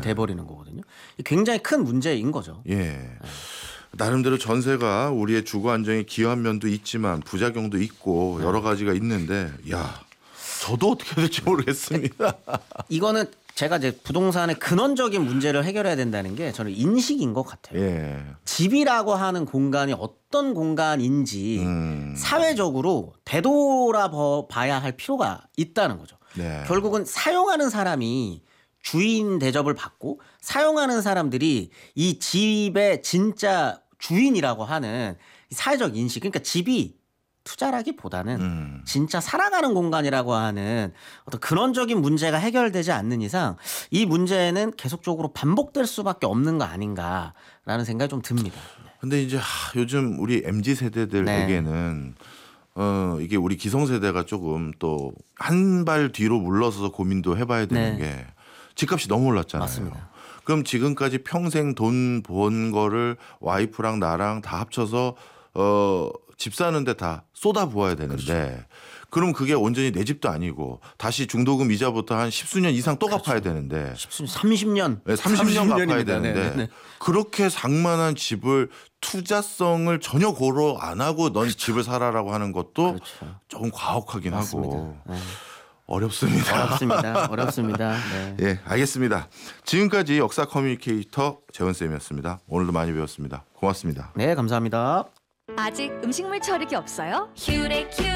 돼버리는 거거든요. 굉장히 큰 문제인 거죠. 예. 나름대로 전세가 우리의 주거 안정에 기여한 면도 있지만 부작용도 있고 여러 가지가 있는데 야 저도 어떻게 해야 될지 모르겠습니다. 이거는 제가 이제 부동산의 근원적인 문제를 해결해야 된다는 게 저는 인식인 것 같아요. 예. 집이라고 하는 공간이 어떤 공간인지 사회적으로 되돌아봐야 할 필요가 있다는 거죠. 네. 결국은 사용하는 사람이 주인 대접을 받고 사용하는 사람들이 이 집의 진짜 주인이라고 하는 사회적 인식, 그러니까 집이 투자라기보다는 진짜 살아가는 공간이라고 하는 어떤 근원적인 문제가 해결되지 않는 이상 이 문제는 계속적으로 반복될 수밖에 없는 거 아닌가라는 생각이 좀 듭니다. 근데 이제 요즘 우리 MZ 세대들에게는 이게 우리 기성세대가 조금 또 한 발 뒤로 물러서서 고민도 해봐야 되는 게 집값이 너무 올랐잖아요. 맞습니다. 그럼 지금까지 평생 돈 번 거를 와이프랑 나랑 다 합쳐서 집 사는데 다 쏟아 부어야 되는데 그렇죠. 그럼 그게 온전히 내 집도 아니고 다시 중도금 이자부터 한 10수년 이상 또 갚아야 되는데 30년. 네, 30년 갚아야 30년입니다. 되는데 네. 그렇게 상만한 집을 투자성을 전혀 고려 안 하고 넌 집을 사라라고 하는 것도 그렇죠. 조금 과혹하긴 맞습니다. 하고 네. 어렵습니다. 어렵습니다. 네. 예, 알겠습니다. 지금까지 역사 커뮤니케이터 재원쌤이었습니다. 오늘도 많이 배웠습니다. 고맙습니다. 네, 감사합니다. 아직 음식물 처리기 없어요?